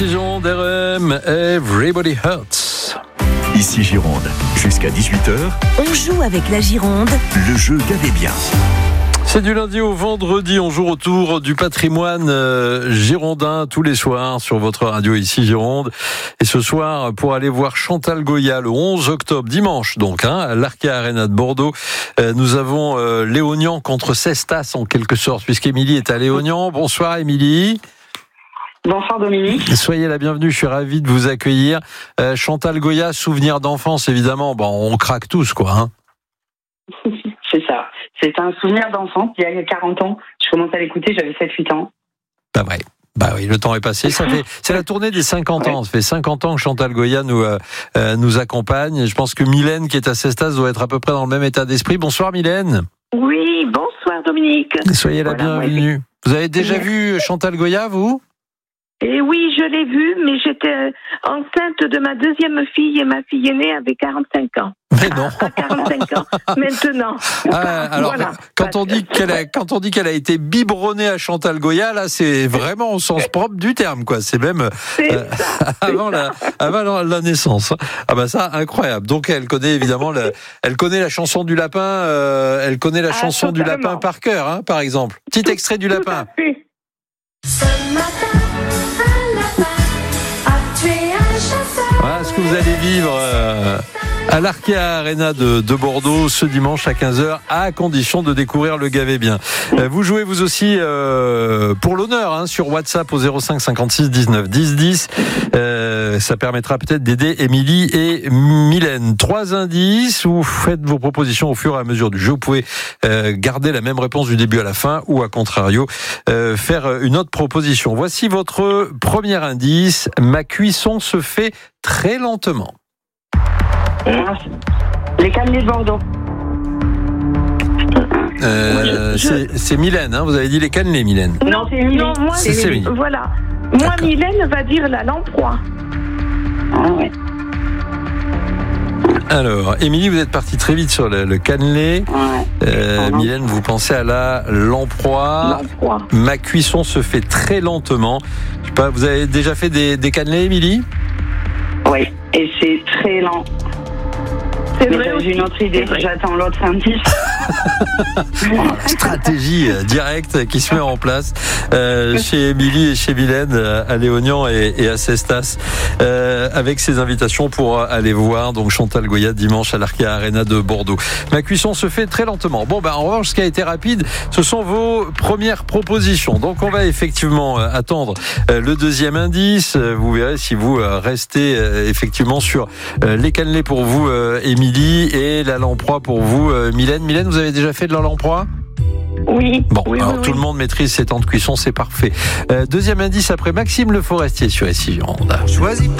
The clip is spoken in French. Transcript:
Gironde RM, Everybody Hurts. Ici Gironde, jusqu'à 18h, On joue avec la Gironde. le jeu Gavez bien. C'est du lundi au vendredi, on joue autour du patrimoine girondin tous les soirs sur votre radio ici Gironde. Et ce soir, pour aller voir Chantal Goya le 11 octobre, dimanche donc, à l'Arkea Arena de Bordeaux, nous avons Léognan contre Cestas en quelque sorte, puisqu'Émilie est à Léognan. Bonsoir Émilie. Bonsoir Dominique. Soyez la bienvenue, je suis ravi de vous accueillir. Chantal Goya, souvenir d'enfance évidemment, on craque tous quoi. C'est ça. C'est un souvenir d'enfance. Il y a 40 ans, je commence à l'écouter, j'avais 7-8 ans. Bah oui, le temps est passé. C'est la tournée des 50 ans. Ça fait 50 ans que Chantal Goya nous accompagne. Je pense que Mylène, qui est à Cestas, doit être à peu près dans le même état d'esprit. Bonsoir Mylène. Oui, bonsoir Dominique. Soyez la bienvenue. Vous avez déjà vu Chantal Goya, vous ? Et oui, je l'ai vue, mais j'étais enceinte de ma deuxième fille et ma fille aînée avait 45 ans. Mais non. À 45 ans, maintenant. Alors, Voilà. quand on dit qu'elle a été biberonnée à Chantal Goya, là, c'est vraiment au sens propre du terme, quoi. C'est même avant la naissance. Ah bah ça, incroyable. Donc elle connaît évidemment elle connaît la chanson du lapin. Elle connaît la chanson du lapin par cœur, par exemple. Petit extrait du lapin. Ce matin, un lapin a tué un chasseur. Voilà ce que vous allez vivre à l'Arkea Arena de Bordeaux ce dimanche à 15h, à condition de découvrir le Gavez bien. Vous jouez vous aussi pour l'honneur sur WhatsApp au 05 56 19 10 10. Ça permettra peut-être d'aider Émilie et Mylène. 3 indices, vous faites vos propositions au fur et à mesure du jeu. Vous pouvez garder la même réponse du début à la fin ou à contrario faire une autre proposition. Voici votre premier indice. Ma cuisson se fait très lentement. Les cannelés de Bordeaux. C'est Mylène, vous avez dit les cannelés, Mylène. Non, c'est Émilie. Non, moi, C'est Émilie. Voilà. Moi, Mylène va dire la lamproie. Ah ouais. Alors, Émilie, vous êtes partie très vite sur le cannelé. Ouais. Mylène, vous pensez à la lamproie. Lamproie. Ma cuisson se fait très lentement. Je sais pas, vous avez déjà fait des cannelés, Émilie ? Oui, et c'est très lent. C'est Mais vrai j'ai aussi. une autre idée, j'attends l'autre indice. Stratégie directe qui se met en place chez Émilie et chez Mylène à Léognan et à Cestas avec ces invitations pour aller voir donc Chantal Goya dimanche à l'Arkea Arena de Bordeaux. Ma cuisson se fait très lentement. En revanche, ce qui a été rapide, ce sont vos premières propositions. Donc on va effectivement attendre le deuxième indice. Vous verrez si vous restez effectivement sur les cannelés pour vous, Émilie, et la lamproie pour vous, Mylène. Mylène, vous avez déjà fait de la lamproie ? Oui. Bon, oui, alors oui, tout oui. le monde maîtrise ses temps de cuisson, c'est parfait. Deuxième indice après Maxime Le Forestier sur SI Gironde. Choisis pas